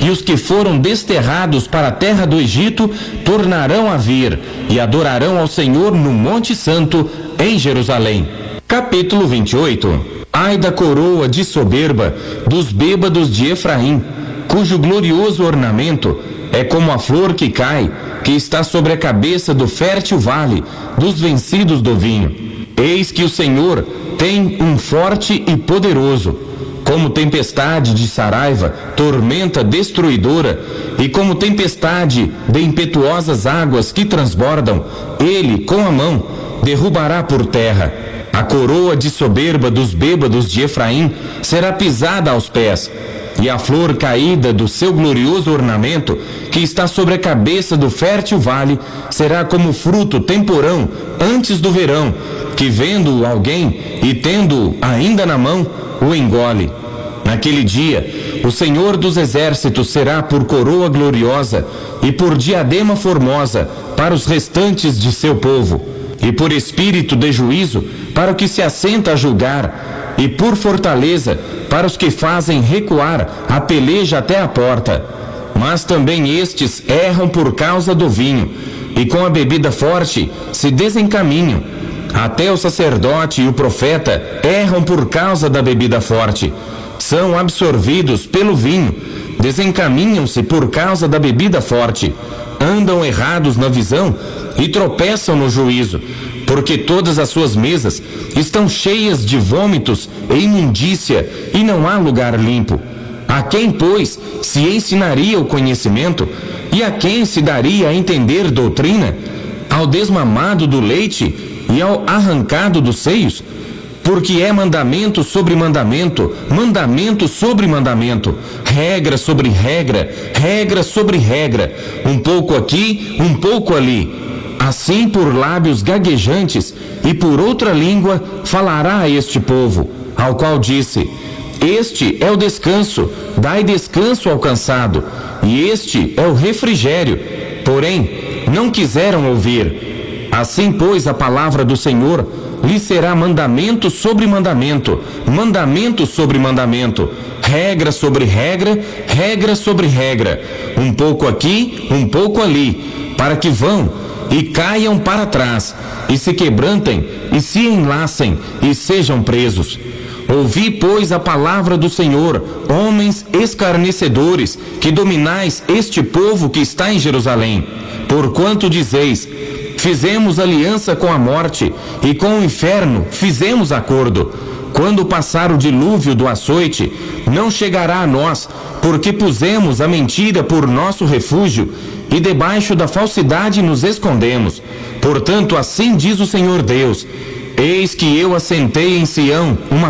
e os que foram desterrados para a terra do Egito tornarão a vir e adorarão ao Senhor no Monte Santo, em Jerusalém. Capítulo 28. Ai da coroa de soberba dos bêbados de Efraim, cujo glorioso ornamento é como a flor que cai, que está sobre a cabeça do fértil vale, dos vencidos do vinho. Eis que o Senhor tem um forte e poderoso, como tempestade de Saraiva, tormenta destruidora, e como tempestade de impetuosas águas que transbordam, ele, com a mão, derrubará por terra. A coroa de soberba dos bêbados de Efraim será pisada aos pés, e a flor caída do seu glorioso ornamento, que está sobre a cabeça do fértil vale, será como fruto temporão antes do verão, que vendo alguém e tendo ainda na mão, o engole. Naquele dia, o Senhor dos Exércitos será por coroa gloriosa e por diadema formosa para os restantes de seu povo, e por espírito de juízo para o que se assenta a julgar, e por fortaleza para os que fazem recuar a peleja até a porta. Mas também estes erram por causa do vinho, e com a bebida forte se desencaminham. Até o sacerdote e o profeta erram por causa da bebida forte. São absorvidos pelo vinho, desencaminham-se por causa da bebida forte. Andam errados na visão e tropeçam no juízo, porque todas as suas mesas estão cheias de vômitos e imundícia, e não há lugar limpo. A quem, pois, se ensinaria o conhecimento? E a quem se daria a entender doutrina? Ao desmamado do leite e ao arrancado dos seios? Porque é mandamento sobre mandamento, mandamento sobre mandamento, regra sobre regra, regra sobre regra, um pouco aqui, um pouco ali. Assim, por lábios gaguejantes e por outra língua falará a este povo, ao qual disse: este é o descanso, dai descanso ao cansado, e este é o refrigério. Porém, não quiseram ouvir. Assim, pois, a palavra do Senhor lhe será mandamento sobre mandamento, mandamento sobre mandamento, regra sobre regra, regra sobre regra, um pouco aqui, um pouco ali, para que vão e caiam para trás, e se quebrantem, e se enlacem, e sejam presos. Ouvi, pois, a palavra do Senhor, homens escarnecedores, que dominais este povo que está em Jerusalém. Porquanto dizeis: fizemos aliança com a morte, e com o inferno fizemos acordo. Quando passar o dilúvio do açoite, não chegará a nós, porque pusemos a mentira por nosso refúgio, e debaixo da falsidade nos escondemos. Portanto, assim diz o Senhor Deus: eis que eu assentei em Sião uma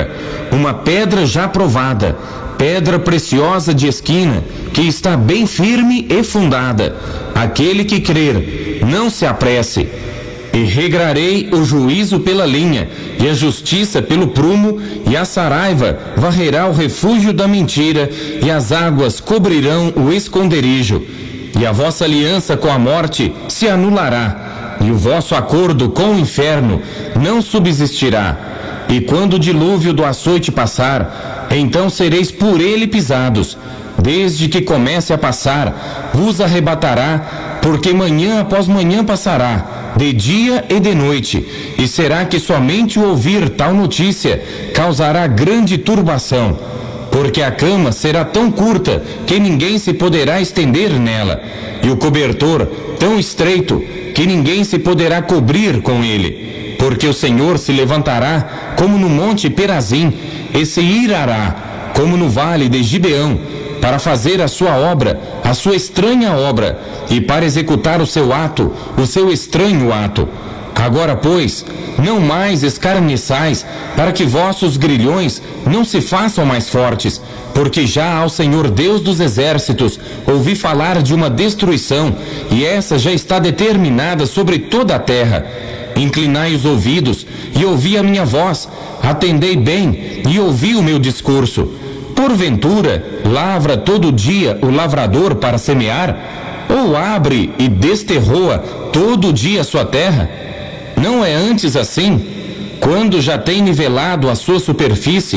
pedra já provada, pedra preciosa de esquina, que está bem firme e fundada. Aquele que crer, não se apresse. E regrarei o juízo pela linha, e a justiça pelo prumo, e a saraiva varrerá o refúgio da mentira, e as águas cobrirão o esconderijo. E a vossa aliança com a morte se anulará, e o vosso acordo com o inferno não subsistirá. E quando o dilúvio do açoite passar, então sereis por ele pisados. Desde que comece a passar, vos arrebatará, porque manhã após manhã passará, de dia e de noite. E será que somente o ouvir tal notícia causará grande turbação? Porque a cama será tão curta que ninguém se poderá estender nela, e o cobertor tão estreito que ninguém se poderá cobrir com ele. Porque o Senhor se levantará como no monte Perazim, e se irará como no vale de Gibeão, para fazer a sua obra, a sua estranha obra, e para executar o seu ato, o seu estranho ato. Agora, pois, não mais escarneçais, para que vossos grilhões não se façam mais fortes, porque já ao Senhor Deus dos Exércitos ouvi falar de uma destruição, e essa já está determinada sobre toda a terra. Inclinai os ouvidos e ouvi a minha voz, atendei bem e ouvi o meu discurso. Porventura, lavra todo dia o lavrador para semear? Ou abre e desterroa todo dia a sua terra? Não é antes assim? Quando já tem nivelado a sua superfície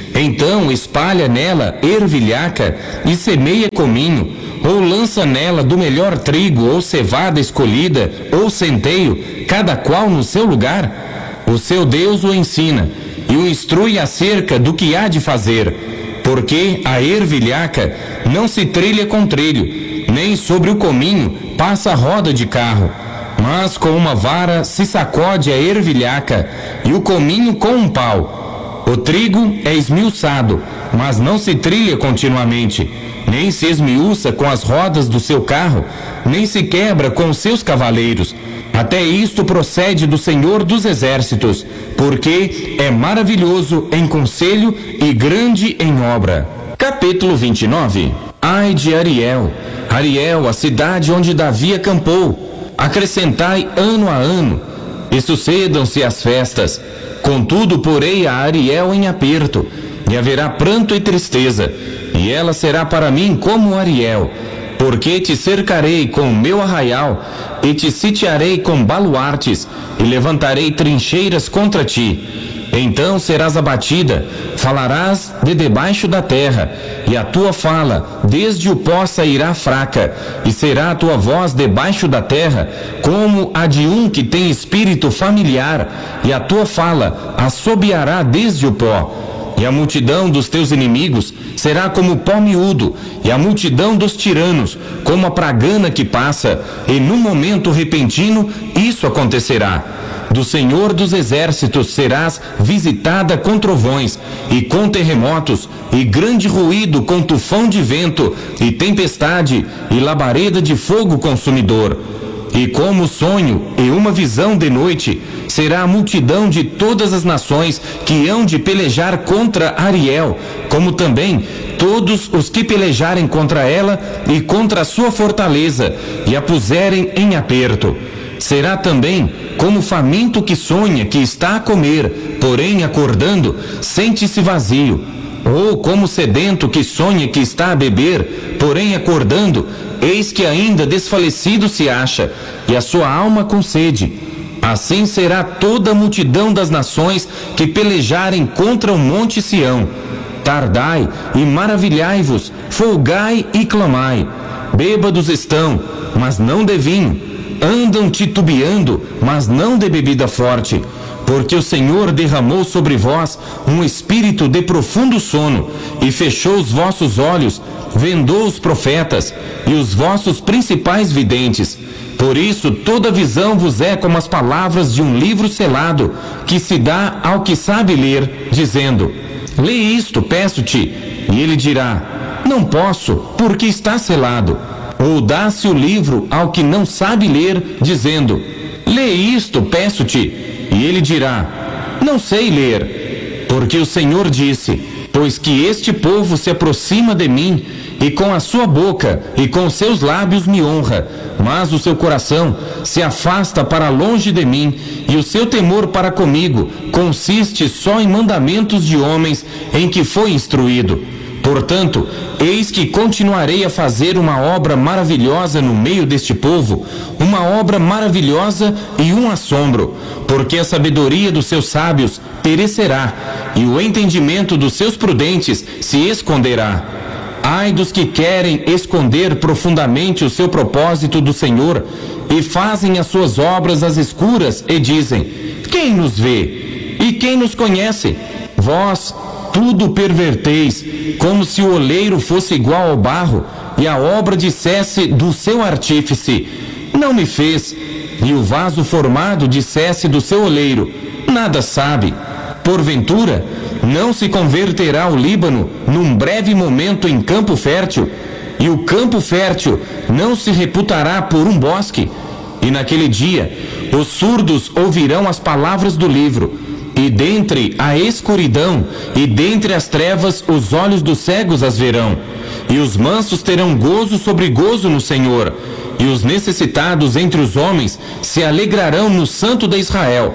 Então espalha nela ervilhaca e semeia cominho, ou lança nela do melhor trigo ou cevada escolhida, ou centeio, cada qual no seu lugar? O seu Deus o ensina e o instrui acerca do que há de fazer, porque a ervilhaca não se trilha com trilho, nem sobre o cominho passa roda de carro, mas com uma vara se sacode a ervilhaca e o cominho com um pau. O trigo é esmiuçado, mas não se trilha continuamente, nem se esmiuça com as rodas do seu carro, nem se quebra com os seus cavaleiros. Até isto procede do Senhor dos Exércitos, porque é maravilhoso em conselho e grande em obra. Capítulo 29. Ai de Ariel, Ariel, a cidade onde Davi acampou. Acrescentai ano a ano, e sucedam-se as festas. Contudo, porei a Ariel em aperto, e haverá pranto e tristeza, e ela será para mim como Ariel, porque te cercarei com o meu arraial, e te sitiarei com baluartes, e levantarei trincheiras contra ti. Então serás abatida, falarás de debaixo da terra, e a tua fala desde o pó sairá fraca, e será a tua voz debaixo da terra, como a de um que tem espírito familiar, e a tua fala assobiará desde o pó. E a multidão dos teus inimigos será como pó miúdo, e a multidão dos tiranos como a pragana que passa, e num momento repentino isso acontecerá. Do Senhor dos Exércitos serás visitada com trovões, e com terremotos, e grande ruído com tufão de vento, e tempestade, e labareda de fogo consumidor. E como sonho e uma visão de noite, será a multidão de todas as nações que hão de pelejar contra Ariel, como também todos os que pelejarem contra ela e contra a sua fortaleza, e a puserem em aperto. Será também como faminto que sonha que está a comer, porém acordando, sente-se vazio. Ou como sedento que sonha que está a beber, porém acordando, eis que ainda desfalecido se acha, e a sua alma com sede. Assim será toda a multidão das nações que pelejarem contra o monte Sião. Tardai e maravilhai-vos, folgai e clamai. Bêbados estão, mas não de vinho. Andam titubeando, mas não de bebida forte, porque o Senhor derramou sobre vós um espírito de profundo sono, e fechou os vossos olhos, vendou os profetas, e os vossos principais videntes. Por isso toda visão vos é como as palavras de um livro selado, que se dá ao que sabe ler, dizendo: lê isto, peço-te. E ele dirá: não posso, porque está selado. Ou dá-se o livro ao que não sabe ler, dizendo: lê isto, peço-te. E ele dirá: não sei ler. Porque o Senhor disse: pois que este povo se aproxima de mim, e com a sua boca e com seus lábios me honra, mas o seu coração se afasta para longe de mim, e o seu temor para comigo consiste só em mandamentos de homens em que foi instruído. Portanto, eis que continuarei a fazer uma obra maravilhosa no meio deste povo, uma obra maravilhosa e um assombro, porque a sabedoria dos seus sábios perecerá, e o entendimento dos seus prudentes se esconderá. Ai dos que querem esconder profundamente o seu propósito do Senhor, e fazem as suas obras às escuras, e dizem: quem nos vê? E quem nos conhece? Vós tudo perverteis, como se o oleiro fosse igual ao barro, e a obra dissesse do seu artífice: não me fez. E o vaso formado dissesse do seu oleiro: nada sabe. Porventura, não se converterá o Líbano num breve momento em campo fértil, e o campo fértil não se reputará por um bosque? E naquele dia, os surdos ouvirão as palavras do livro, e dentre a escuridão e dentre as trevas os olhos dos cegos as verão. E os mansos terão gozo sobre gozo no Senhor, e os necessitados entre os homens se alegrarão no Santo de Israel.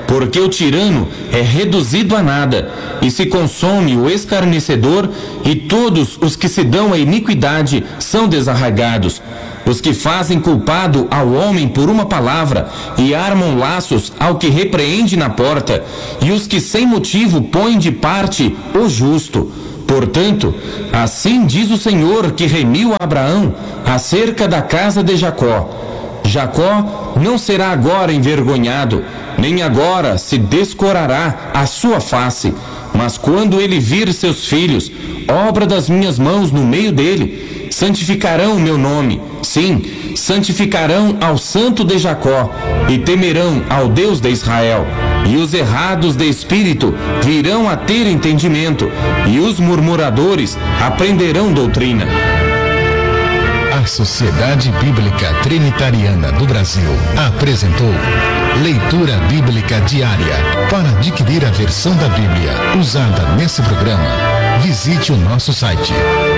porque o tirano é reduzido a nada, e se consome o escarnecedor, e todos os que se dão à iniquidade são desarraigados. Os que fazem culpado ao homem por uma palavra, e armam laços ao que repreende na porta, e os que sem motivo põem de parte o justo. Portanto, assim diz o Senhor que remiu a Abraão acerca da casa de Jacó. Jacó não será agora envergonhado, nem agora se descorará a sua face, mas quando ele vir seus filhos, obra das minhas mãos no meio dele, santificarão o meu nome, sim, santificarão ao Santo de Jacó, e temerão ao Deus de Israel. E os errados de espírito virão a ter entendimento, e os murmuradores aprenderão doutrina. A Sociedade Bíblica Trinitariana do Brasil apresentou Leitura Bíblica Diária. Para adquirir a versão da Bíblia usada nesse programa, visite o nosso site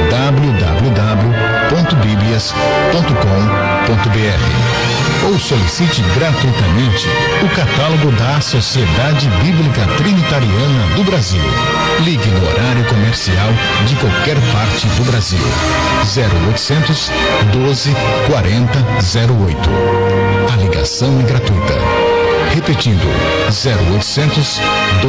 www.biblias.com.br ou solicite gratuitamente o catálogo da Sociedade Bíblica Trinitariana do Brasil. Ligue no horário comercial de qualquer parte do Brasil. 0800 12 40 08. A ligação é gratuita. Repetindo, 0800